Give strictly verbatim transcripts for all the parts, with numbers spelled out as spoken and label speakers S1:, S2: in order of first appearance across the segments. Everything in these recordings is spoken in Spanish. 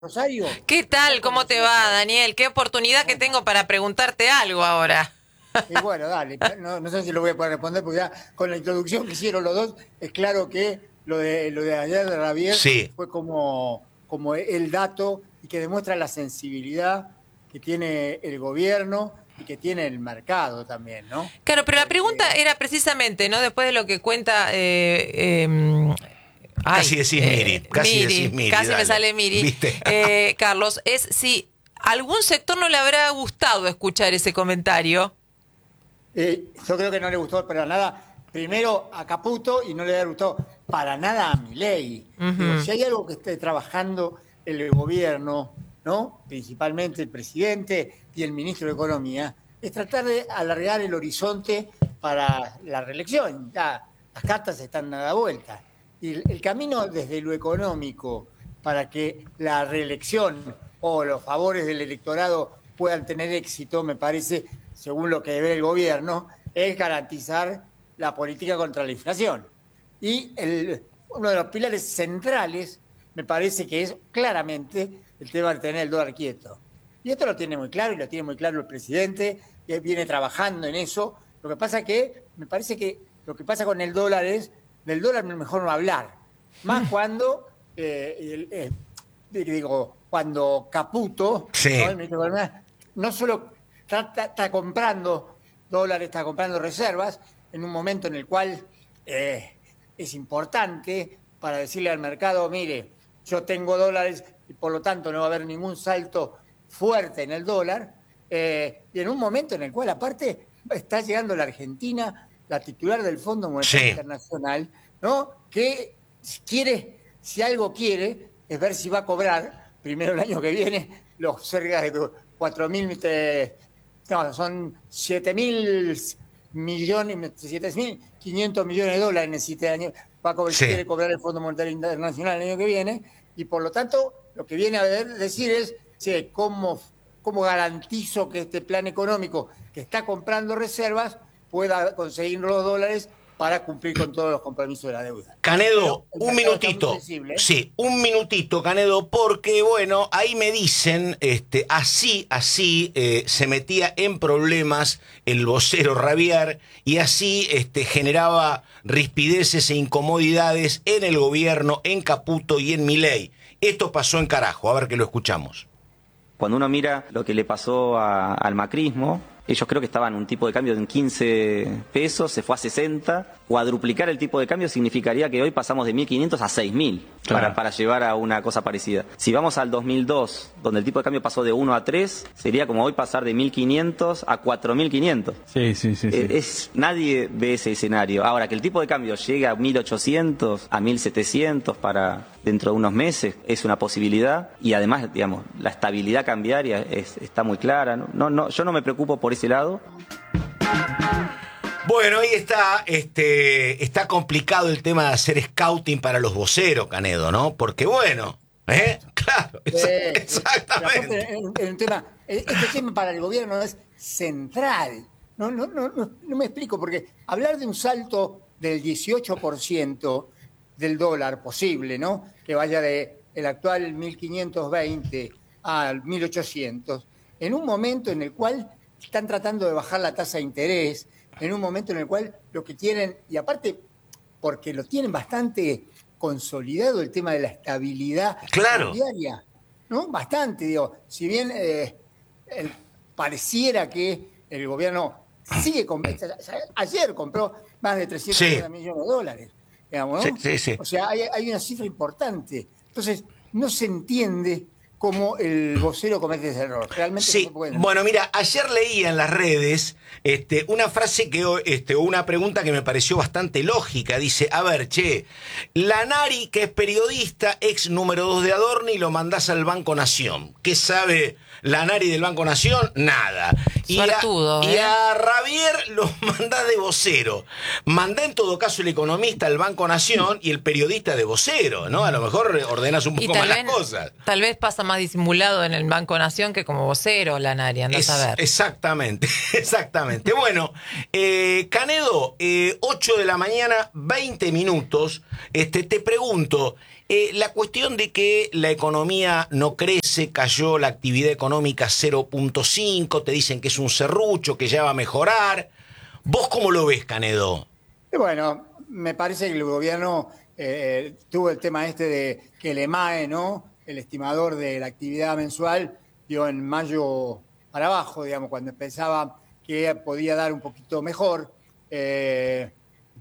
S1: Rosario.
S2: ¿Qué tal? ¿Cómo te va, Daniel? Qué oportunidad que tengo para preguntarte algo ahora.
S1: Y bueno, dale, no, no sé si lo voy a poder responder porque ya con la introducción que hicieron los dos, es claro que lo de lo de ayer de Ravier
S3: Sí.
S1: fue como, como el dato y que demuestra la sensibilidad que tiene el gobierno y que tiene el mercado también, ¿no?
S2: Claro, pero la
S1: Porque,
S2: pregunta era precisamente, ¿no? Después de lo que cuenta... Eh, eh, ay,
S3: Casi decís
S2: eh,
S3: Miri, casi decís Miri,
S2: Casi
S3: dale.
S2: me sale Miri.
S3: ¿Viste?
S2: Eh, Carlos, es si algún sector no le habrá gustado escuchar ese comentario.
S1: Eh, yo creo que no le gustó para nada, primero a Caputo y no le gustó para nada a Milei.
S2: Uh-huh.
S1: Digo, si hay algo que esté trabajando el gobierno, ¿no? Principalmente el presidente y el ministro de Economía, es tratar de alargar el horizonte para la reelección. Ya las cartas están a la vuelta. Y el, el camino desde lo económico para que la reelección o los favores del electorado puedan tener éxito, me parece, según lo que ve el gobierno, es garantizar la política contra la inflación. Y el, uno de los pilares centrales, me parece que es claramente el tema de tener el dólar quieto. Y esto lo tiene muy claro, y lo tiene muy claro el presidente, que viene trabajando en eso. Lo que pasa que, me parece que lo que pasa con el dólar es, del dólar mejor no hablar. Más cuando, eh, el, eh, digo, cuando Caputo,
S3: sí.
S1: ¿no? El ministro de Economía, no solo está, está, está comprando dólares, está comprando reservas, en un momento en el cual eh, es importante para decirle al mercado, mire, yo tengo dólares y por lo tanto no va a haber ningún salto fuerte en el dólar, eh, y en un momento en el cual aparte está llegando la Argentina, la titular del Fondo Monetario
S3: sí.
S1: Internacional, ¿no? Que quiere, si algo quiere, es ver si va a cobrar primero el año que viene los cerca de cuatro mil, eh, no, son siete mil millones, siete mil quinientos millones de dólares necesita el año, va a cobrar, sí. quiere cobrar el Fondo Monetario Internacional el año que viene, y por lo tanto lo que viene a decir es, sí, cómo, cómo garantizo que este plan económico que está comprando reservas pueda conseguir los dólares para cumplir con todos los compromisos de la deuda.
S3: Canedo, un minutito. ¿eh? Sí, un minutito, Canedo, porque, bueno, ahí me dicen, este, así, así eh, se metía en problemas el vocero Ravier y así este, generaba rispideces e incomodidades en el gobierno, en Caputo y en Milei. Esto pasó en carajo, a ver que lo escuchamos.
S4: Cuando uno mira lo que le pasó a, al macrismo, ellos creo que estaban un tipo de cambio de quince pesos, se fue a sesenta. Cuadruplicar el tipo de cambio significaría que hoy pasamos de mil quinientos a seis mil claro. para, para llevar a una cosa parecida. Si vamos al dos mil dos, donde el tipo de cambio pasó de uno a tres, sería como hoy pasar de mil quinientos a cuatro mil quinientos.
S5: Sí, sí, sí.
S4: Eh,
S5: sí.
S4: Es, nadie ve ese escenario. Ahora, que el tipo de cambio llegue a mil ochocientos, a mil setecientos para dentro de unos meses, es una posibilidad. Y además, digamos, la estabilidad cambiaria es, está muy clara. No, no, no, yo no me preocupo por ese lado.
S3: Bueno, ahí está, este, está complicado el tema de hacer scouting para los voceros, Canedo, ¿no? Porque bueno, ¿eh? Claro,
S1: eh,
S3: exactamente.
S1: El, el tema, este tema para el gobierno es central. No, no, no, no, no me explico, porque hablar de un salto del dieciocho por ciento del dólar posible, ¿no? Que vaya de el actual mil quinientos veinte al mil ochocientos, en un momento en el cual están tratando de bajar la tasa de interés, en un momento en el cual lo que quieren, y aparte porque lo tienen bastante consolidado el tema de la estabilidad
S3: claro.
S1: diaria, ¿no? Bastante, digo, si bien eh, el, pareciera que el gobierno sigue comprando, ayer compró más de trescientos
S3: sí.
S1: millones de dólares, digamos, ¿no?
S3: Sí, sí, sí.
S1: O sea, hay, hay una cifra importante. Entonces, no se entiende cómo el vocero comete ese error. Realmente
S3: sí.
S1: no se puede.
S3: Bueno, mira, ayer leía en las redes este, una frase que, este, o una pregunta que me pareció bastante lógica. Dice, a ver, che, Lanari, que es periodista, ex número dos de Adorni, lo mandás al Banco Nación. ¿Qué sabe Lanari del Banco Nación? Nada. Y,
S2: Suertudo,
S3: a,
S2: ¿eh?
S3: y a Javier lo mandás de vocero. Mandá en todo caso el economista al Banco Nación y el periodista de vocero, ¿no? A lo mejor ordenás un poco más
S2: vez,
S3: las cosas.
S2: Tal vez pasa más disimulado en el Banco Nación que como vocero, Lanari, andás
S3: Es,
S2: a ver.
S3: Exactamente, exactamente. Bueno, eh, Canedo, eh, ocho de la mañana, veinte minutos. Este, te pregunto, eh, la cuestión de que la economía no crece, cayó la actividad económica cero punto cinco, te dicen que es un serrucho, que ya va a mejorar. ¿Vos cómo lo ves, Canedo?
S1: Y bueno, me parece que el gobierno eh, tuvo el tema este de que el E M A E, ¿no? El estimador de la actividad mensual, dio en mayo para abajo, digamos, cuando pensaba que podía dar un poquito mejor. Eh,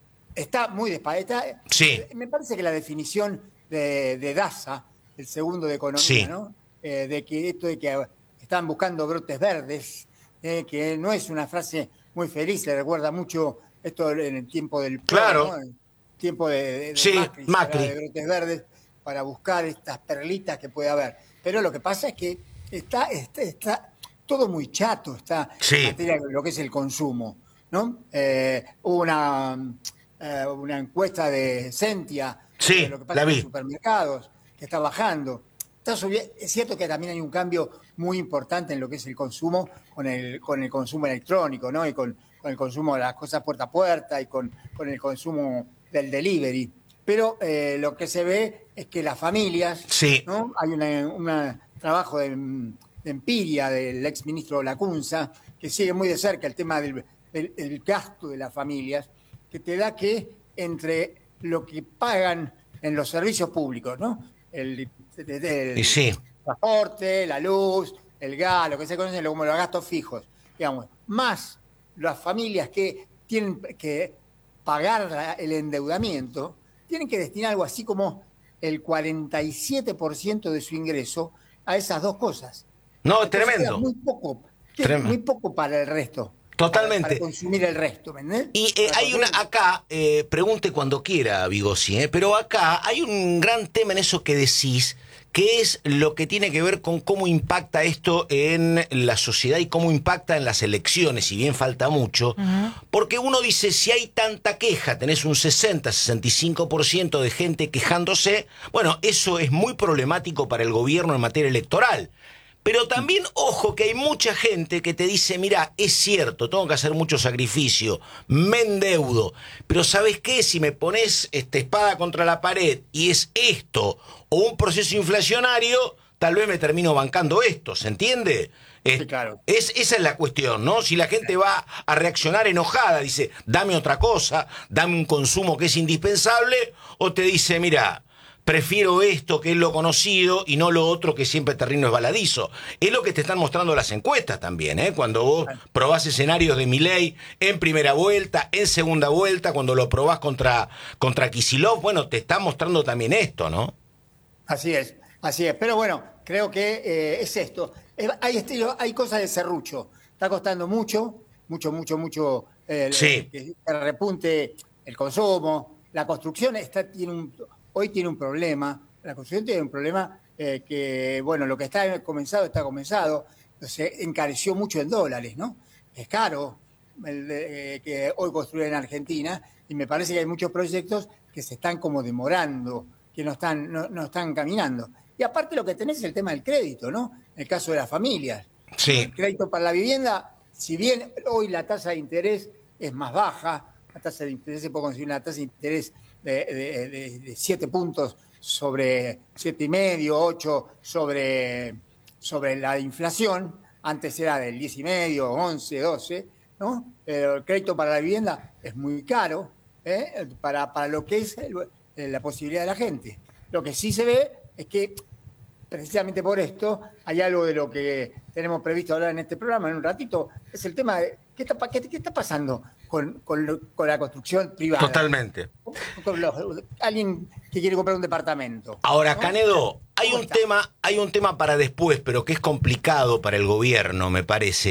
S1: está muy despacito.
S3: Sí.
S1: Me parece que la definición de, de Daza, el segundo de economía,
S3: Sí.
S1: ¿no? Eh, de que esto de que están buscando brotes verdes, eh, que no es una frase muy feliz, le recuerda mucho esto en el tiempo del
S3: Claro.
S1: ¿no? El tiempo de, de, de
S3: Sí,
S1: Macri,
S3: Macri.
S1: de brotes verdes, para buscar estas perlitas que puede haber. Pero lo que pasa es que está, está, está todo muy chato, está
S3: Sí.
S1: en materia de lo que es el consumo, ¿no? Eh, hubo una, eh, una encuesta de Sentia,
S3: Sí,
S1: de lo que pasa
S3: la
S1: en
S3: vi.
S1: los supermercados, que está bajando. Está subiendo. Es cierto que también hay un cambio muy importante en lo que es el consumo con el, con el consumo electrónico, ¿no? Y con, con el consumo de las cosas puerta a puerta y con, con el consumo del delivery. Pero eh, lo que se ve es que las familias,
S3: Sí.
S1: ¿no? Hay un trabajo de, de empiria del exministro Lacunza, que sigue muy de cerca el tema del, del, del gasto de las familias, que te da que entre lo que pagan en los servicios públicos, ¿no? El, el, el
S3: Sí.
S1: transporte, la luz, el gas, lo que se conoce como los gastos fijos, digamos, más las familias que tienen que pagar el endeudamiento, tienen que destinar algo así como el cuarenta y siete por ciento de su ingreso a esas dos cosas.
S3: No, es
S1: Entonces,
S3: tremendo.
S1: queda muy poco,
S3: Tremendo.
S1: muy poco para el resto.
S3: Totalmente.
S1: Para, para consumir el resto, ¿me entendés?
S3: Y eh,
S1: Para
S3: hay una,
S1: consumir.
S3: acá, eh, pregunte cuando quiera, Vigosi, eh, pero acá hay un gran tema en eso que decís, que es lo que tiene que ver con cómo impacta esto en la sociedad y cómo impacta en las elecciones, si bien falta mucho, uh-huh. Porque uno dice, si hay tanta queja, tenés un sesenta, sesenta y cinco por ciento de gente quejándose, bueno, eso es muy problemático para el gobierno en materia electoral. Pero también, ojo, que hay mucha gente que te dice, mira, es cierto, tengo que hacer mucho sacrificio, me endeudo, pero ¿sabes qué? Si me pones esta espada contra la pared y es esto o un proceso inflacionario, tal vez me termino bancando esto, ¿se entiende? Es,
S1: Sí, claro.
S3: es, esa es la cuestión, ¿no? Si la gente va a reaccionar enojada, dice, dame otra cosa, dame un consumo que es indispensable, o te dice, mira, prefiero esto que es lo conocido y no lo otro que siempre terreno es baladizo. Es lo que te están mostrando las encuestas también, ¿eh? Cuando vos probás escenarios de Milei en primera vuelta, en segunda vuelta, cuando lo probás contra, contra Kicillof, bueno, te está mostrando también esto, ¿no?
S1: Así es, así es. Pero bueno, creo que eh, es esto. Es, hay estilo, hay cosas de serrucho. Está costando mucho, mucho, mucho, mucho eh,
S3: sí.
S1: que repunte el consumo. La construcción está, tiene un... Hoy tiene un problema, la construcción tiene un problema eh, que, bueno, lo que está comenzado, está comenzado, se encareció mucho en dólares, ¿no? Es caro el de, eh, que hoy construir en Argentina y me parece que hay muchos proyectos que se están como demorando, que no están, no, no están caminando. Y aparte lo que tenés es el tema del crédito, ¿no? En el caso de las familias.
S3: Sí.
S1: El crédito para la vivienda, si bien hoy la tasa de interés es más baja, la tasa de interés se puede conseguir una tasa de interés de, de, de, de siete puntos sobre siete y medio, ocho sobre, sobre la inflación, antes era del diez y medio, once, doce, ¿no? Pero el crédito para la vivienda es muy caro, ¿eh? para, para lo que es el, la posibilidad de la gente. Lo que sí se ve es que precisamente por esto hay algo de lo que tenemos previsto hablar en este programa en un ratito, es el tema de qué está, qué, qué está pasando con, con, con la construcción privada.
S3: Totalmente.
S1: Con los, alguien que quiere comprar un departamento.
S3: Ahora,
S1: ¿no?
S3: Canedo, hay un tema, hay un tema para después, pero que es complicado para el gobierno, me parece,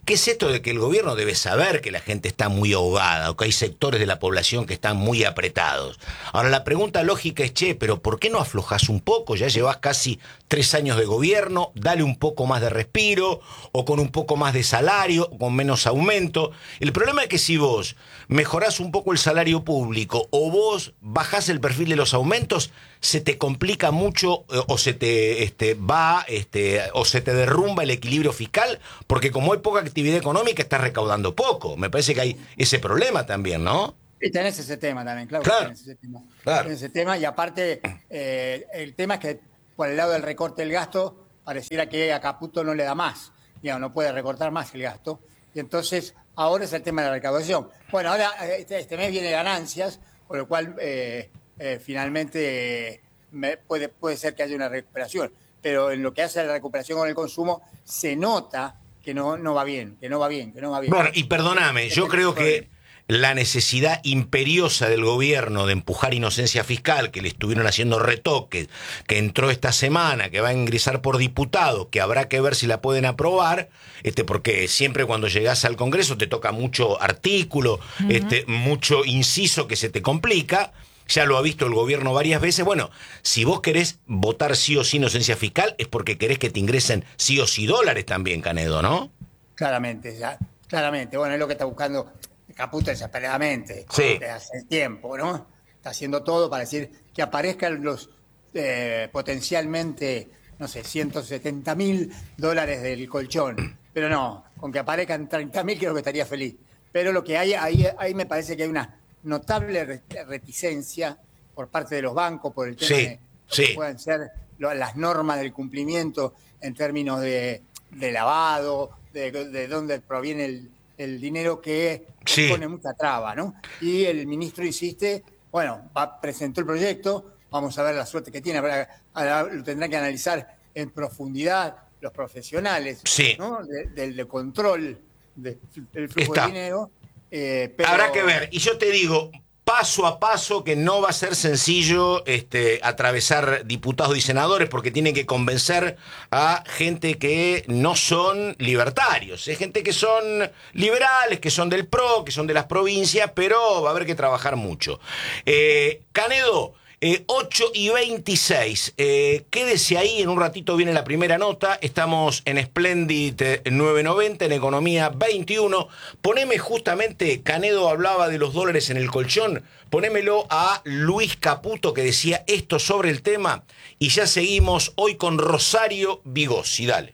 S3: ¿qué es esto de que el gobierno debe saber que la gente está muy ahogada o que hay sectores de la población que están muy apretados? Ahora, la pregunta lógica es, che, pero ¿por qué no aflojás un poco? Ya llevas casi tres años de gobierno, dale un poco más de respiro, o con un poco más de salario, o con menos aumento. El problema es que si vos mejorás un poco el salario público o vos bajás el perfil de los aumentos, se te complica mucho eh, o se te este, va este, o se te derrumba el equilibrio fiscal, porque como hay poca actividad económica estás recaudando poco. Me parece que hay ese problema también, ¿no?
S1: Y tenés ese tema también, claro.
S3: Claro,
S1: tenés ese tema.
S3: claro.
S1: Tenés ese tema y aparte eh, el tema es que por el lado del recorte del gasto pareciera que a Caputo no le da más, digamos, no puede recortar más el gasto. Y entonces ahora es el tema de la recaudación. Bueno, ahora este, este mes viene ganancias, por lo cual eh, eh, finalmente eh, me, puede, puede ser que haya una recuperación. Pero en lo que hace a la recuperación con el consumo se nota que no, no va bien, que no va bien, que no va bien.
S3: Bueno, y perdóname, yo creo que la necesidad imperiosa del gobierno de empujar inocencia fiscal, que le estuvieron haciendo retoques, que entró esta semana, que va a ingresar por diputado, que habrá que ver si la pueden aprobar, este, porque siempre cuando llegás al Congreso te toca mucho artículo, uh-huh. este, mucho inciso que se te complica. Ya lo ha visto el gobierno varias veces. Bueno, si vos querés votar sí o sí inocencia fiscal, es porque querés que te ingresen sí o sí dólares también, Canedo, ¿no?
S1: Claramente, ya, claramente. Bueno, es lo que está buscando Caputo desesperadamente,
S3: sí.
S1: Desde hace tiempo, ¿no? Está haciendo todo para decir que aparezcan los eh, potencialmente, no sé, ciento setenta mil dólares del colchón. Pero no, con que aparezcan treinta mil creo que estaría feliz. Pero lo que hay ahí, ahí me parece que hay una notable reticencia por parte de los bancos por el tema
S3: sí,
S1: de
S3: sí.
S1: que puedan ser las normas del cumplimiento en términos de, de lavado, de, de dónde proviene el el dinero que
S3: sí.
S1: pone mucha traba, ¿no? Y el ministro insiste, bueno, va, presentó el proyecto, vamos a ver la suerte que tiene, lo tendrán que analizar en profundidad los profesionales,
S3: sí.
S1: ¿no? De, del de control de, del flujo
S3: Está.
S1: de dinero. Eh, pero...
S3: Habrá que ver, y yo te digo, paso a paso, que no va a ser sencillo este, atravesar diputados y senadores, porque tienen que convencer a gente que no son libertarios, es gente que son liberales, que son del P R O, que son de las provincias, pero va a haber que trabajar mucho. Eh, Canedo, eh, ocho y veintiséis, eh, quédese ahí, en un ratito viene la primera nota, estamos en Splendid nueve noventa, en Economía veintiuno, poneme justamente, Canedo hablaba de los dólares en el colchón, ponémelo a Luis Caputo que decía esto sobre el tema, y ya seguimos hoy con Rosario Vigossi, dale.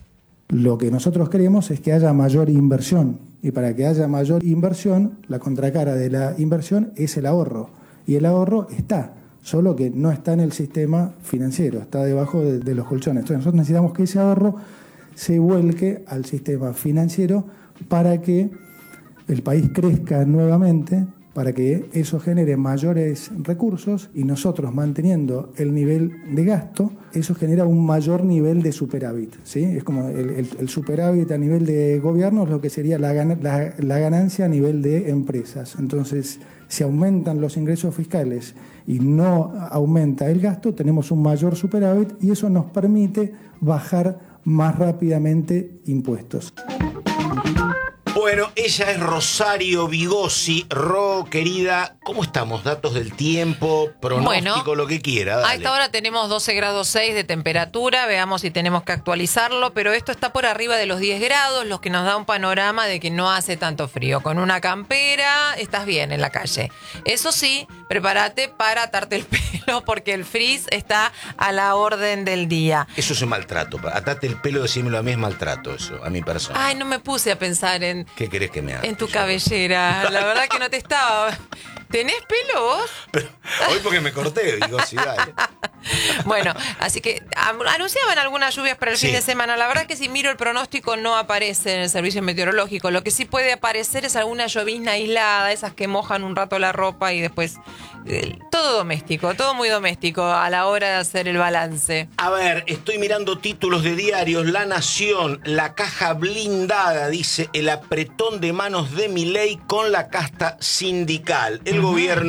S5: Lo que nosotros queremos es que haya mayor inversión, y para que haya mayor inversión, la contracara de la inversión es el ahorro, y el ahorro está, solo que no está en el sistema financiero, está debajo de, de los colchones. Entonces nosotros necesitamos que ese ahorro se vuelque al sistema financiero para que el país crezca nuevamente, para que eso genere mayores recursos y nosotros manteniendo el nivel de gasto, eso genera un mayor nivel de superávit, ¿sí? Es como el, el, el superávit a nivel de gobierno es lo que sería la, la, la ganancia a nivel de empresas. Entonces, si aumentan los ingresos fiscales y no aumenta el gasto, tenemos un mayor superávit y eso nos permite bajar más rápidamente impuestos.
S3: Bueno, ella es Rosario Vigossi. Ro, querida, ¿cómo estamos? Datos del tiempo, pronóstico, bueno, lo que quiera. Dale.
S2: A esta hora tenemos doce grados seis de temperatura, veamos si tenemos que actualizarlo, pero esto está por arriba de los diez grados, lo que nos da un panorama de que no hace tanto frío. Con una campera estás bien en la calle. Eso sí, prepárate para atarte el pelo porque el frizz está a la orden del día.
S3: Eso es un maltrato. Atarte el pelo, decímelo a mí, es maltrato eso, a mi persona.
S2: Ay, no me puse a pensar en...
S3: ¿Qué querés que me haga?
S2: En tu cabellera. La verdad que no te estaba... ¿Tenés pelo vos?
S3: Pero, hoy porque me corté, digo, sí, dale.
S2: Bueno, así que anunciaban algunas lluvias para el sí. fin de semana. La verdad que si miro el pronóstico no aparece en el servicio meteorológico. Lo que sí puede aparecer es alguna llovizna aislada, esas que mojan un rato la ropa y después... Eh, todo doméstico, todo muy doméstico a la hora de hacer el balance.
S3: A ver, estoy mirando títulos de diarios. La Nación, la caja blindada, dice el apretón de manos de Milei con la casta sindical. El uh-huh. gobierno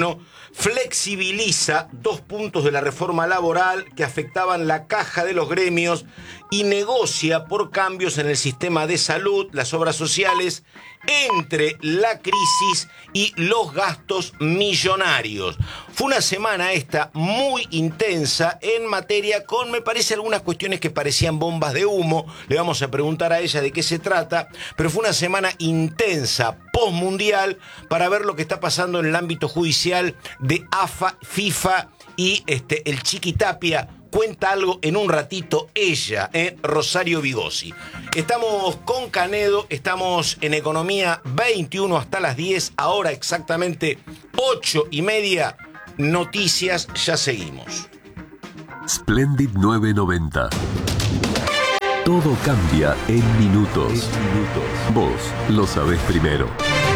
S3: flexibiliza dos puntos de la reforma laboral que afectaban la caja de los gremios y negocia por cambios en el sistema de salud, las obras sociales, entre la crisis y los gastos millonarios. Fue una semana esta muy intensa en materia con, me parece, algunas cuestiones que parecían bombas de humo. Le vamos a preguntar a ella de qué se trata, pero fue una semana intensa, postmundial, para ver lo que está pasando en el ámbito judicial de A F A, FIFA y este, el Chiqui Tapia. Cuenta algo en un ratito ella, ¿eh? Rosario Vigosi. Estamos con Canedo, estamos en Economía veintiuno hasta las diez, ahora exactamente ocho y media. Noticias, ya seguimos.
S6: Splendid novecientos noventa. Todo cambia en minutos. En minutos. Vos lo sabés primero.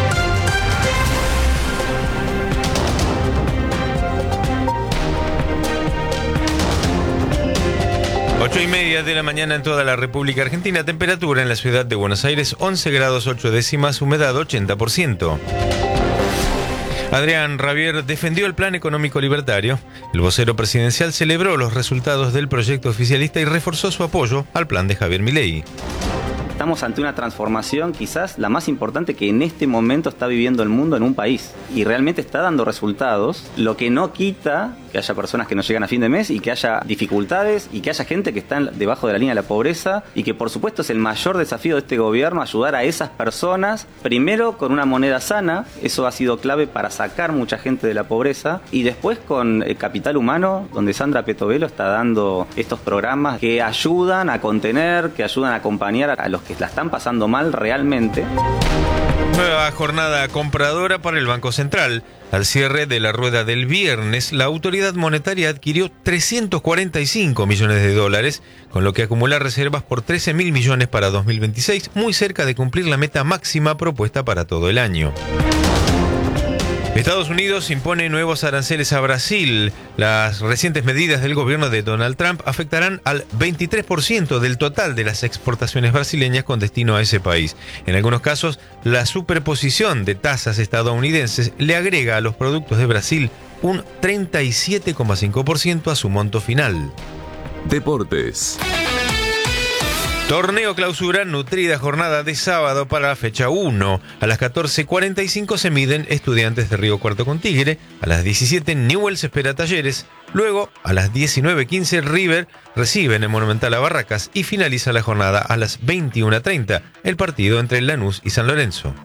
S7: Ocho y media de la mañana en toda la República Argentina. Temperatura en la ciudad de Buenos Aires, once grados ocho décimas, humedad ochenta por ciento. Adrián Rabier defendió el plan económico libertario. El vocero presidencial celebró los resultados del proyecto oficialista y reforzó su apoyo al plan de Javier Milei.
S4: Estamos ante una transformación quizás la más importante que en este momento está viviendo el mundo en un país y realmente está dando resultados, lo que no quita que haya personas que no llegan a fin de mes y que haya dificultades y que haya gente que está debajo de la línea de la pobreza y que por supuesto es el mayor desafío de este gobierno ayudar a esas personas, primero con una moneda sana, eso ha sido clave para sacar mucha gente de la pobreza, y después con el capital humano, donde Sandra Petovelo está dando estos programas que ayudan a contener, que ayudan a acompañar a los que la están pasando mal realmente.
S7: Nueva jornada compradora para el Banco Central. Al cierre de la rueda del viernes, la autoridad monetaria adquirió trescientos cuarenta y cinco millones de dólares, con lo que acumula reservas por trece mil millones para dos mil veintiséis, muy cerca de cumplir la meta máxima propuesta para todo el año. Estados Unidos impone nuevos aranceles a Brasil. Las recientes medidas del gobierno de Donald Trump afectarán al veintitrés por ciento del total de las exportaciones brasileñas con destino a ese país. En algunos casos, la superposición de tasas estadounidenses le agrega a los productos de Brasil un treinta y siete coma cinco por ciento a su monto final.
S6: Deportes.
S7: Torneo Clausura, nutrida jornada de sábado para la fecha uno. A las catorce cuarenta y cinco se miden Estudiantes de Río Cuarto con Tigre. A las diecisiete Newell's espera Talleres. Luego, a las diecinueve quince River recibe en el Monumental a Barracas y finaliza la jornada a las veintiuna treinta, el partido entre Lanús y San Lorenzo.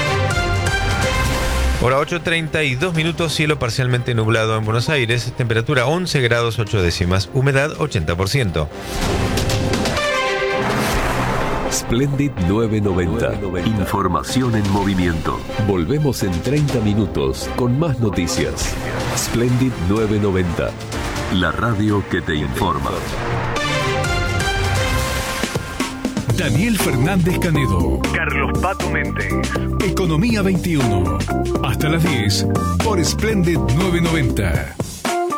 S7: Hora ocho treinta y dos minutos, cielo parcialmente nublado en Buenos Aires, temperatura once grados ocho décimas, humedad ochenta por ciento.
S6: Splendid novecientos noventa. Información en movimiento. Volvemos en treinta minutos con más noticias. Splendid novecientos noventa. La radio que te informa.
S8: Daniel Fernández Canedo. Carlos Pato Méndez. Economía veintiuno. Hasta las diez por Splendid novecientos noventa.